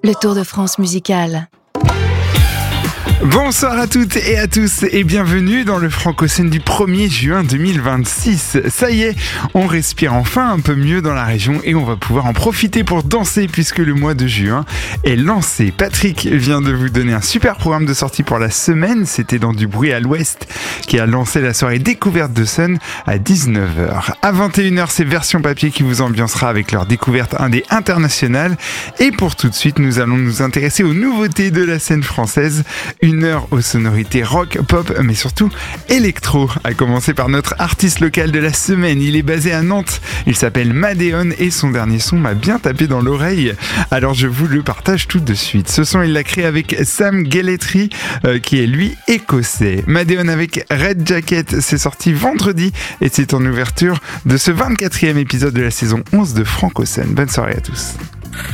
le Tour de France musical. Bonsoir à toutes et à tous et bienvenue dans le Franco-Scène du 1er juin 2026. Ça y est, on respire enfin un peu mieux dans la région et on va pouvoir en profiter pour danser puisque le mois de juin est lancé. Patrick vient de vous donner un super programme de sortie pour la semaine. C'était dans Du bruit à l'ouest qui a lancé la soirée découverte de Sun à 19h. À 21h, c'est Version Papier qui vous ambiancera avec leur découverte indé internationale. Et pour tout de suite, nous allons nous intéresser aux nouveautés de la scène française. Une heure aux sonorités rock, pop, mais surtout électro. À commencer par notre artiste local de la semaine. Il est basé à Nantes. Il s'appelle Madeon et son dernier son m'a bien tapé dans l'oreille. Alors je vous le partage tout de suite. Ce son, il l'a créé avec Sam Gelletry, qui est lui écossais. Madeon avec Red Jacket, c'est sorti vendredi et c'est en ouverture de ce 24e épisode de la saison 11 de Franco-Scène. Bonne soirée à tous.